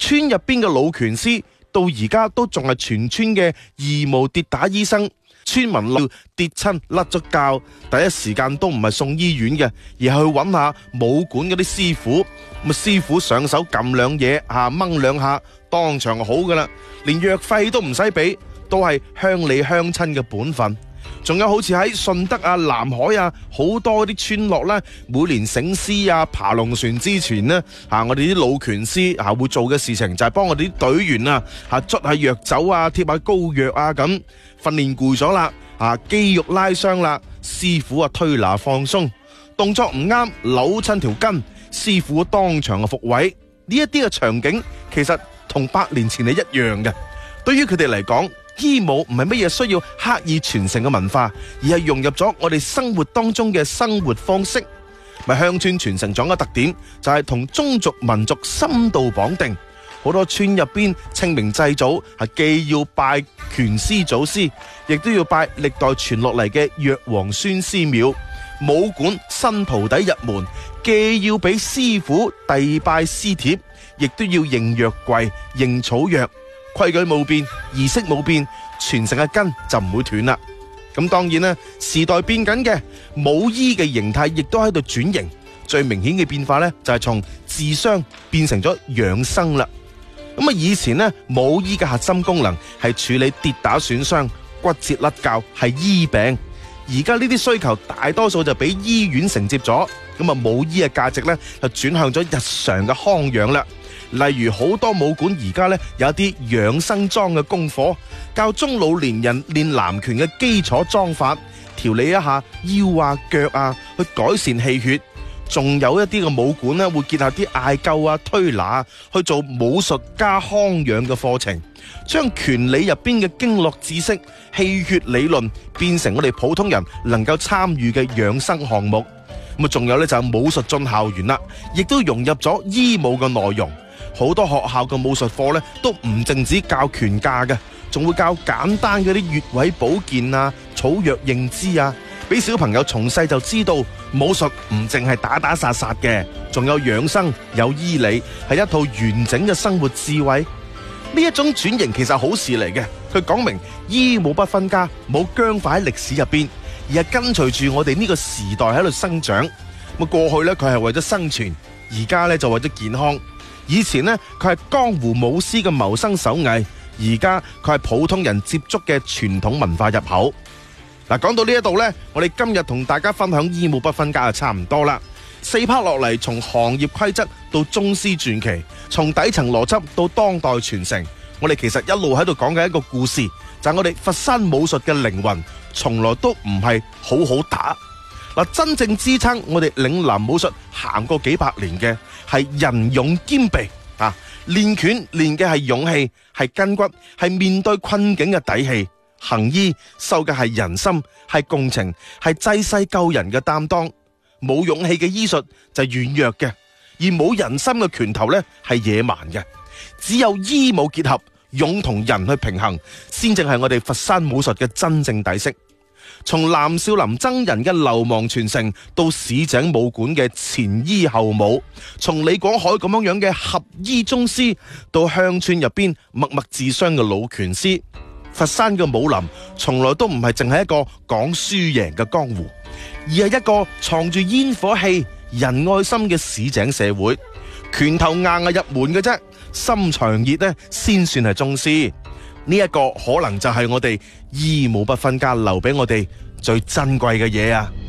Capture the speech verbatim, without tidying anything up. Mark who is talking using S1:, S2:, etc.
S1: 村入邊嘅老拳師到而家都仲係全村嘅義務跌打醫生。村民跌親甩咗臼，第一時間都唔係送醫院嘅，而係去揾下武館嗰啲師傅。咁師傅上手撳兩嘢吓，掹兩下，當場好噶啦，連藥費都唔使俾，都係鄉里鄉親嘅本分。仲有好似喺順德啊、南海啊，好多啲村落咧，每年醒獅啊、爬龍船之前呢，吓我哋啲老拳師吓會做嘅事情就係幫我哋啲隊員啊吓捽下藥酒啊、貼下膏藥啊咁。訓練攰咗啦，啊肌肉拉傷啦，師傅啊推拿放鬆，動作唔啱扭親條筋，師傅當場啊復位。呢一啲嘅場景其實同百年前係一樣嘅。對於佢哋嚟講，醫武唔係乜嘢需要刻意傳承嘅文化，而係融入咗我哋生活當中嘅生活方式。咪鄉村傳承咗嘅特點就係同宗族民族深度綁定。好多村入邊清明祭祖係既要拜拳師祖師，亦都要拜歷代傳落嚟嘅藥王孫師廟。武館新徒弟入門，既要俾師傅遞拜師帖，亦都要認藥櫃、認草藥。規矩冇變，儀式冇變，傳承嘅根就唔會斷啦。咁當然啦，時代變緊嘅武醫嘅形態亦都喺度轉型。最明顯嘅變化呢，就係從治傷變成咗養生啦。咁啊，以前呢，武醫嘅核心功能係處理跌打損傷、骨折甩臼，係醫病。而家呢啲需求大多數就俾醫院承接咗，咁啊武醫嘅價值呢，就轉向咗日常嘅康養啦。例如好多武館而家呢，有一啲養生裝嘅功課，教中老年人練南拳嘅基礎裝法，調理一下腰啊腳啊，去改善氣血。仲有一啲嘅武館咧，會結合啲艾灸啊、推拿啊，去做武術加康養嘅課程，將拳理入邊嘅經絡知識、氣血理論變成我哋普通人能夠參與嘅養生項目。咁啊，仲有咧就係武術進校園啦，亦都融入咗醫武嘅內容。好多學校嘅武術課咧，都唔淨止教拳架嘅，仲會教簡單嗰啲穴位保健啊、草藥認知啊。俾小朋友從細就知道武術唔淨係打打殺殺嘅，仲有養生、有醫理，係一套完整嘅生活智慧。呢一種轉型其實好事嚟嘅，佢講明醫武不分家，冇僵化喺歷史入邊，而係跟隨住我哋呢個時代喺度生長。咁過去呢，佢係為咗生存，而家呢就為咗健康。以前呢，佢係江湖武師嘅謀生手藝，而家佢係普通人接觸嘅傳統文化入口。嗱，講到呢一度呢，我哋今日同大家分享醫武不分家就差唔多啦。四 part 落嚟，從行業規則到宗師傳奇，從底層邏輯到當代傳承，我哋其實一路喺度講嘅一個故事，就係我哋佛山武術嘅靈魂，從來都唔係好好打。嗱，真正支撐我哋嶺南武術行過幾百年嘅係仁勇兼備啊！練拳練嘅係勇氣，係筋骨，係面對困境嘅底氣。行醫受嘅係人心，係共情，係濟世救人嘅擔當。冇勇氣嘅醫術就係軟弱嘅，而冇人心嘅拳頭呢係野蠻嘅。只有醫武結合，勇同仁去平衡，先正係我哋佛山武術嘅真正底色。從南少林僧人嘅流亡傳承，到市井武館嘅前醫後武，從李廣海咁樣樣嘅合醫宗師，到鄉村入邊默默治傷嘅老拳師，佛山嘅武林從來都唔係淨係一個講輸贏嘅江湖，而係一個藏住煙火氣、仁愛心嘅市井社會。拳頭硬係入門嘅啫，心腸熱呢先算係宗師。呢一個可能就係我哋醫武不分家留俾我哋最珍貴嘅嘢啊！